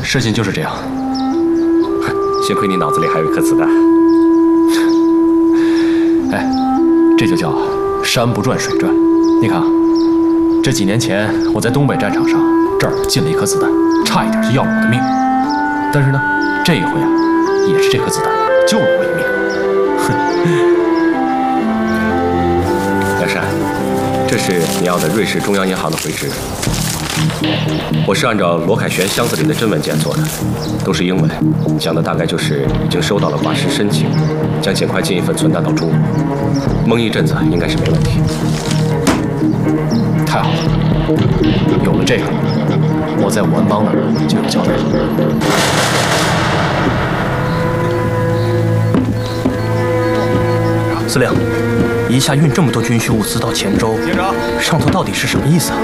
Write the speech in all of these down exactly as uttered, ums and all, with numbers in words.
事情就是这样。 幸亏你脑子里还有一颗子弹。 哎，这就叫山不转水转。你看啊，这几年前我在东北战场上，这儿进了一颗子弹，差一点就要了我的命。但是呢，这一回啊，也是这颗子弹救了我一命。哼。 梁山，这是你要的瑞士中央银行的回执。我是按照罗凯旋箱子里的真文件做的，都是英文，讲的大概就是已经收到了挂失申请，将尽快进一份存单到中国，蒙一阵子应该是没问题。 太好了，有了这个，我在武安邦那儿就有交代了。 司令，一下运这么多军需物资到黔州，上头到底是什么意思啊？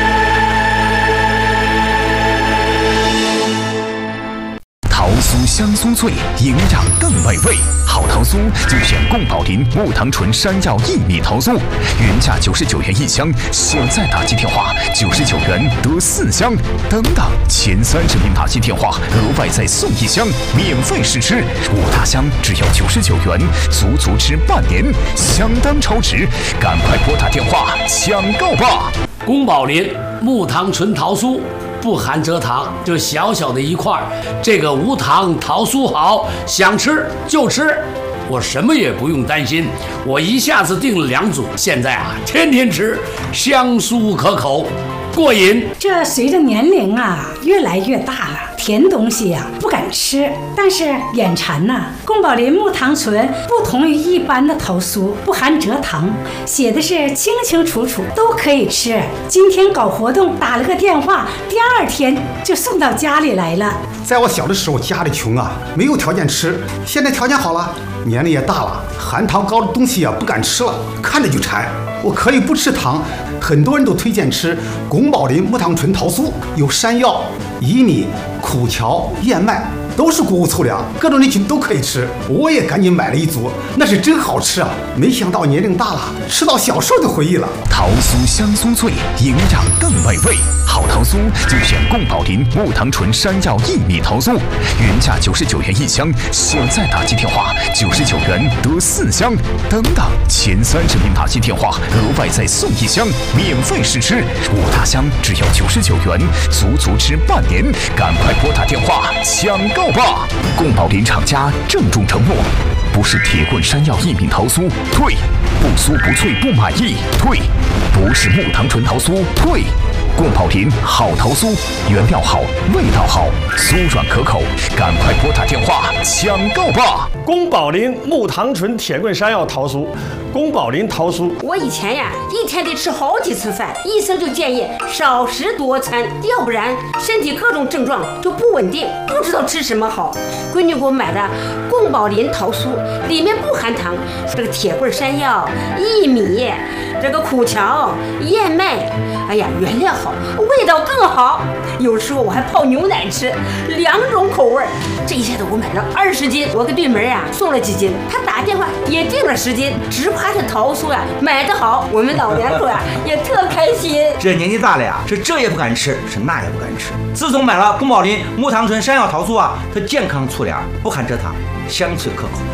桃酥香酥脆，营养更美味。好桃酥就选宫保林木糖醇山药薏米桃酥，原价九十九元一箱，现在打击电话九十九元得四箱，等等前三十名打击电话额外再送一箱，免费试吃。五大箱只要九十九元，足足吃半年，相当超值，赶快拨打电话抢购吧！ 宫保林木糖醇桃酥。不含蔗糖，就小小的一块，这个无糖桃酥好，想吃就吃，我什么也不用担心，我一下子订了两组，现在啊天天吃，香酥可口，过瘾。 这随着年龄啊越来越大了，甜东西呀、啊、不敢吃，但是眼馋呐、啊。宫保林木糖醇不同于一般的桃酥，不含蔗糖，写的是清清楚楚，都可以吃。今天搞活动打了个电话，第二天就送到家里来了。 在我小的时候，家里穷啊，没有条件吃，现在条件好了，年龄也大了，含糖高的东西啊不敢吃了，看着就馋。我可以不吃糖，很多人都推荐吃宫保林木糖醇桃酥，有山药、薏米、苦荞、燕麦，都是谷物粗粮，各种人群都可以吃。我也赶紧买了一组，那是真好吃啊！没想到年龄大了，吃到小时候的回忆了。 桃酥香酥脆，营养更美味。好桃酥就选宫保林木糖醇山药薏米桃酥，原价九十九元一箱，现在打击电话九十九元得四箱，等等前三十名打击电话额外再送一箱，免费试吃。五大箱只要九十九元，足足吃半年，赶快拨打电话抢购吧！宫保林厂家郑重承诺，不是铁棍山药薏米桃酥，退；不酥不脆不满意，退；不是木糖醇桃酥，退。宫保林好桃酥，原料好，味道好，酥软可口，赶快拨打电话抢购吧！ 宫保林木糖醇铁棍山药桃酥，宫保林桃酥。 我以前呀，一天得吃好几次饭，医生就建议少食多餐，要不然身体各种症状就不稳定，不知道吃什么好。闺女给我买的宫保林桃酥，里面不含糖，这个铁棍山药、薏米、这个苦荞、燕麦，哎呀，原料好，味道更好。有时候我还泡牛奶吃，两种口味。这一下子我买了二十斤，我给对门啊送了几斤，他打电话也订了十斤，只怕这桃酥呀买得好，我们老两口呀也特开心。 这年纪大了呀，是这也不敢吃，是那也不敢吃。自从买了宫保林木糖醇山药桃酥啊，它健康粗粮，不含蔗糖，香脆可口。